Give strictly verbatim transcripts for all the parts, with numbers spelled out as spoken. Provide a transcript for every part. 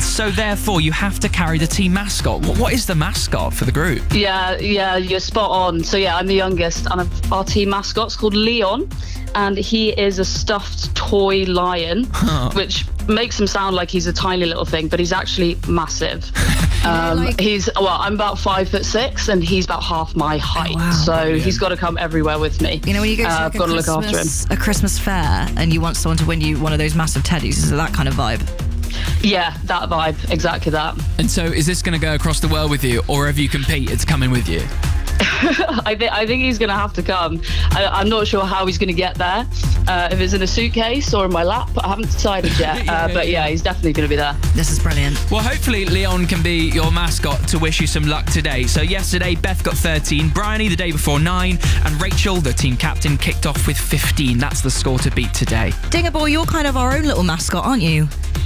and so therefore you have to carry the team mascot. What, what is the mascot for the group? Yeah, yeah, you're spot on. So yeah, I'm the youngest, and our team mascot's called Leon, and he is a stuffed toy lion, which makes him sound like he's a tiny little thing, but he's actually massive. Um, like... He's well, I'm about five foot six, and he's about half my height. Oh, wow. So Brilliant. He's got to come everywhere with me. You know, when you go to, uh, like I've got to look after him. A Christmas fair, and you want someone to win you one of those massive teddies, is it that kind of vibe? Yeah, that vibe, exactly that. And so, is this going to go across the world with you, or have you compete? It's coming with you. I, th- I think he's going to have to come. I- I'm not sure how he's going to get there. Uh, if it's in a suitcase or in my lap, I haven't decided yet. yeah, uh, but yeah, he's definitely going to be there. This is brilliant. Well, hopefully Leon can be your mascot to wish you some luck today. So yesterday, Beth got thirteen, Bryony the day before nine, and Rachel, the team captain, kicked off with fifteen. That's the score to beat today. Dinger Boy, you're kind of our own little mascot, aren't you?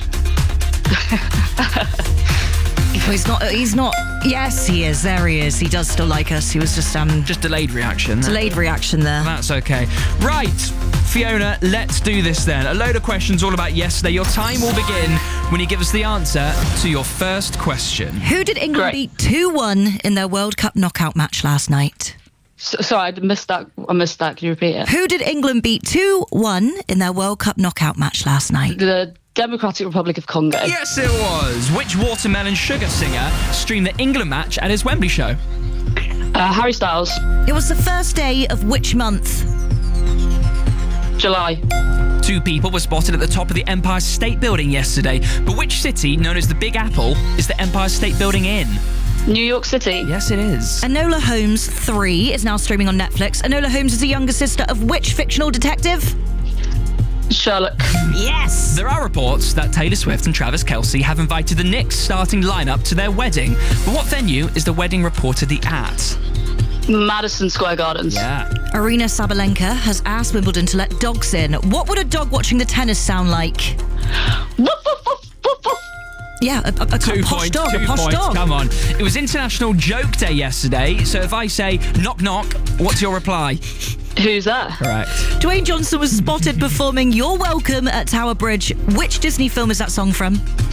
Well, he's not. He's not. Yes, he is. There he is. He does still like us. He was just um. Just delayed reaction. Delayed reaction there. That's okay. Right, Fiona, let's do this then. A load of questions all about yesterday. Your time will begin when you give us the answer to your first question. Who did England Great. beat two one in their World Cup knockout match last night? So, sorry, I missed that. I missed that. Can you repeat it? Who did England beat two one in their World Cup knockout match last night? The Democratic Republic of Congo. Yes, it was. Which watermelon sugar singer streamed the England match at his Wembley show? Uh, Harry Styles. It was the first day of which month? July. Two people were spotted at the top of the Empire State Building yesterday. But which city, known as the Big Apple, is the Empire State Building in? New York City. Yes, it is. Enola Holmes three is now streaming on Netflix. Enola Holmes is the younger sister of which fictional detective? Sherlock. Yes! There are reports that Taylor Swift and Travis Kelce have invited the Knicks starting lineup to their wedding. But what venue is the wedding reportedly at? Madison Square Gardens. Yeah. Arina Sabalenka has asked Wimbledon to let dogs in. What would a dog watching the tennis sound like? Woof, woof, woof, woof, woof. Yeah, a, a, a Two posh points, dog, two a posh points. dog. Come on. It was International Joke Day yesterday, so if I say knock knock, what's your reply? Who's that? Correct. Dwayne Johnson was spotted performing You're Welcome at Tower Bridge. Which Disney film is that song from?